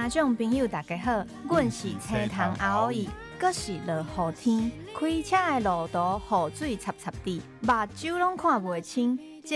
听众朋友大家好，阮是青塘阿姨，阁是落雨天，开车的路途雨水插插地，目睭拢看袂清。